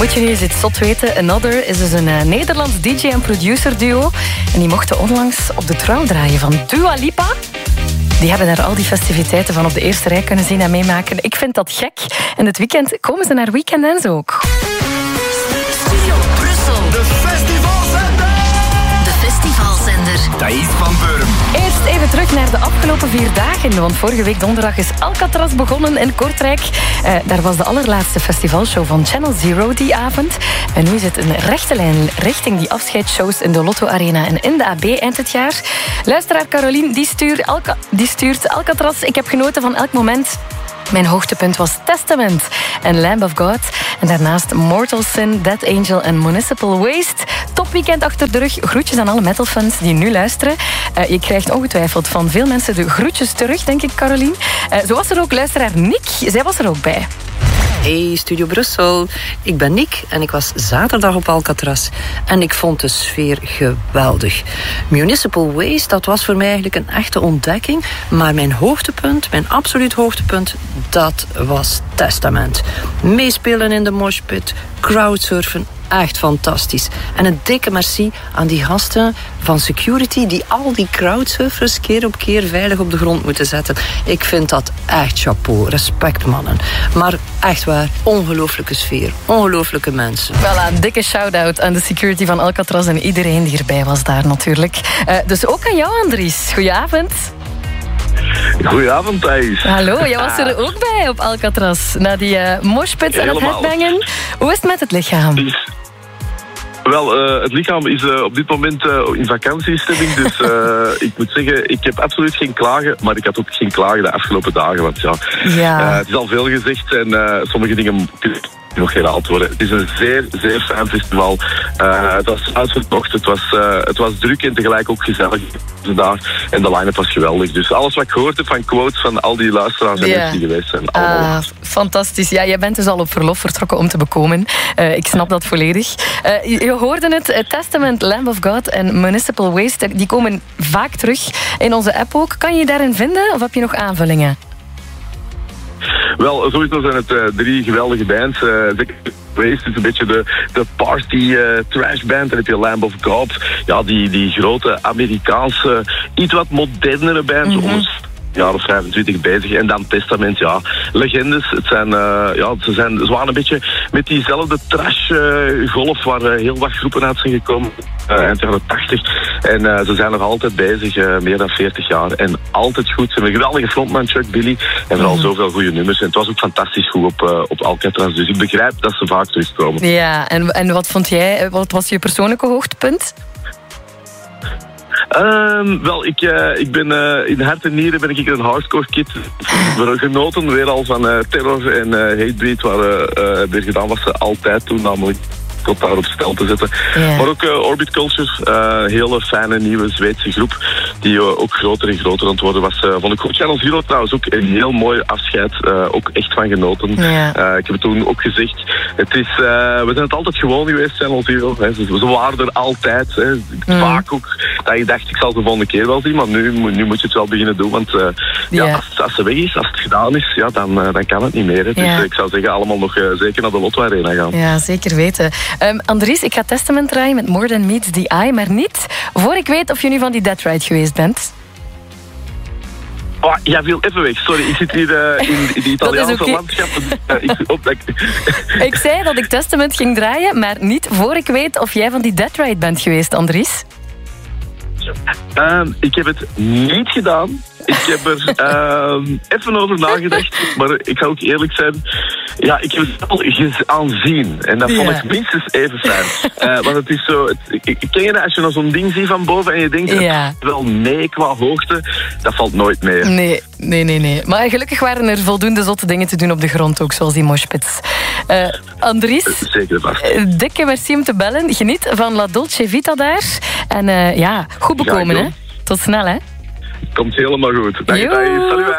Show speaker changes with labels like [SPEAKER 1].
[SPEAKER 1] Moet je nu eens iets zot weten? Another is dus een Nederlands DJ- en producer-duo. En die mochten onlangs op de trouw draaien van Dua Lipa. Die hebben daar al die festiviteiten van op de eerste rij kunnen zien en meemaken. Ik vind dat gek. En dit weekend komen ze naar Weekend Dance ook.
[SPEAKER 2] Studio Brussel.
[SPEAKER 3] De festivalzender.
[SPEAKER 2] De festivalzender.
[SPEAKER 3] Thais van Beuren.
[SPEAKER 1] Eerst even terug naar de afgelopen 4 dagen. Want vorige week donderdag is Alcatraz begonnen in Kortrijk. Daar was de allerlaatste festivalshow van Channel Zero die avond. En nu is het een rechte lijn richting die afscheidsshows in de Lotto Arena en in de AB eind het jaar. Luisteraar Caroline, die stuurt Alcatraz. Ik heb genoten van elk moment. Mijn hoogtepunt was Testament en Lamb of God. En daarnaast Mortal Sin, Dead Angel en Municipal Waste. Topweekend achter de rug. Groetjes aan alle metalfans die nu luisteren. Je krijgt ongetwijfeld van veel mensen de groetjes terug, denk ik, Caroline. Zo was er ook luisteraar Nick. Zij was er ook bij.
[SPEAKER 4] Hey, Studio Brussel. Ik ben Nick en ik was zaterdag op Alcatraz. En ik vond de sfeer geweldig. Municipal Waste, dat was voor mij eigenlijk een echte ontdekking. Maar mijn hoogtepunt, mijn absoluut hoogtepunt, dat was Testament. Meespelen in de moshpit, crowdsurfen, echt fantastisch. En een dikke merci aan die gasten van security die al die crowdsurfers keer op keer veilig op de grond moeten zetten. Ik vind dat echt chapeau. Respect, mannen. Maar echt waar, ongelooflijke sfeer. Ongelooflijke mensen.
[SPEAKER 1] Voilà, een dikke shout-out aan de security van Alcatraz en iedereen die erbij was daar natuurlijk. Dus ook aan jou, Andries. Goedenavond.
[SPEAKER 5] Goedenavond, Thais.
[SPEAKER 1] Hallo, jij was er ook bij op Alcatraz. Na die moshpits en het headbangen. Hoe is het met het lichaam?
[SPEAKER 5] Het lichaam is op dit moment in vakantiestemming. Dus ik moet zeggen, ik heb absoluut geen klagen. Maar ik had ook geen klagen de afgelopen dagen. Want het is al veel gezegd en sommige dingen nog herhaald worden. Het is een zeer, zeer fijn festival. Het was uitverkocht, het was druk en tegelijk ook gezellig daar. En de line-up was geweldig. Dus alles wat ik gehoord heb van quotes van al die luisteraars en mensen die geweest zijn. Allemaal
[SPEAKER 1] fantastisch. Ja, jij bent dus al op verlof vertrokken om te bekomen. Ik snap dat volledig. Je hoorde het, Testament, Lamb of God en Municipal Waste, die komen vaak terug in onze app ook. Kan je daarin vinden of heb je nog aanvullingen?
[SPEAKER 5] Wel, sowieso zijn het 3 geweldige bands. Waste is een beetje de party trash band. Dan heb je Lamb of God. Ja, die grote Amerikaanse, iets wat modernere bands. Jaar of 25 bezig. En dan Testament, ja. Legendes. Het zijn, ze waren een beetje met diezelfde trash-golf waar heel wat groepen uit zijn gekomen. Eind jaren 80. En ze zijn nog altijd bezig, meer dan 40 jaar. En altijd goed. Ze hebben een geweldige frontman, Chuck Billy. En vooral zoveel goede nummers. En het was ook fantastisch goed op Alcatraz. Dus ik begrijp dat ze vaak terugkomen.
[SPEAKER 1] Ja, en wat vond jij? Wat was je persoonlijke hoogtepunt?
[SPEAKER 5] Ik ben in hart en nieren ben ik een hardcore kid. We genoten weer al van Terror en Hatebreed, waar weer gedaan was altijd toen, namelijk tot daar op stel te zetten. Yeah. Maar ook Orbit Culture, hele fijne nieuwe Zweedse groep, die ook groter en groter aan het worden was. Vond ik goed. Channel Zero trouwens ook een heel mooi afscheid, ook echt van genoten. Yeah. Ik heb het toen ook gezegd, we zijn het altijd gewoon geweest, Channel Zero. Ze waren er altijd. Vaak ook dat ik dacht, ik zal de volgende keer wel zien, maar nu moet je het wel beginnen doen, want als ze weg is, als het gedaan is, ja, dan kan het niet meer. Dus ik zou zeggen, allemaal nog zeker naar de Lotto Arena gaan.
[SPEAKER 1] Ja, zeker weten. Andries, ik ga Testament draaien met More Than Meets the Eye, maar niet voor ik weet of je nu van die Dead Ride geweest bent.
[SPEAKER 5] Oh, jij viel even weg, sorry. Ik zit hier in de Italiaanse landschap.
[SPEAKER 1] Ik zei dat ik Testament ging draaien, maar niet voor ik weet of jij van die Dead Ride bent geweest, Andries.
[SPEAKER 5] Ik heb het niet gedaan. Ik heb er even over nagedacht, maar ik ga ook eerlijk zijn. Ja, ik heb het wel aanzien. En dat vond ik minstens even fijn. Want het is zo... Ken je dat als je nou zo'n ding ziet van boven en je denkt... wel mee qua hoogte, dat valt nooit mee.
[SPEAKER 1] Nee. Maar gelukkig waren er voldoende zotte dingen te doen op de grond ook, zoals die moshpits. Andries,
[SPEAKER 5] zeker vast.
[SPEAKER 1] Dikke merci om te bellen. Geniet van La Dolce Vita daar. En goed bekomen, hè. Tot snel, hè.
[SPEAKER 5] Komt helemaal goed. Dag. Salut.